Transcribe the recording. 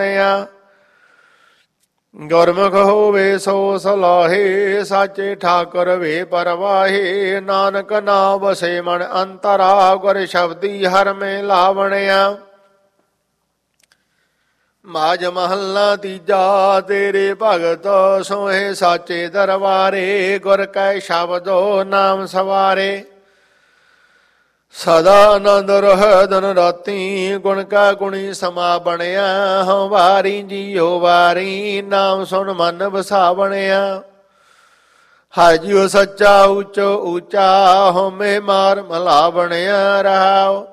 ਗੁਰਮੁਖ ਹੋਵੇ ਸੋ ਸਲਾਹੇ, ਸਾਚੇ ਠਾਕੁਰ ਵੇ ਪਰਵਾਹੇ। ਨਾਨਕ ਨਾਮ ਵਸੇ ਮਨ ਅੰਤਰਾ, ਗੁਰ ਸ਼ਬਦੀ ਹਰ ਮੈਂ ਲਾਵਣਿਆ। ਮਾਝ ਮਹੱਲਾ ਤੀਜਾ। ਤੇਰੇ ਭਗਤ ਸੋਹੇ ਸਾਚੇ ਦਰਬਾਰੇ, ਗੁਰ ਕੈ ਸ਼ਬਦੋ ਨਾਮ ਸਵਾਰੇ। ਸਦਾ ਆਨੰਦ ਰਹਿ ਦਿਨ ਰਾਤੀ, ਗੁਣ ਕਾ ਗੁਣੀ ਸਮਾ ਬਣਿਆ। ਹਉ ਵਾਰੀ ਜੀਓ ਵਾਰੀ, ਨਾਮ ਸੁਣ ਮਨ ਵਸਾ ਬਣਿਆ। ਹਰਿ ਜੀਉ ਸੱਚਾ ਊਚੋ ਊਚਾ, ਹਉਮੈ ਮਾਰ ਮਲਾ ਬਣਿਆ ਰਹਾਉ।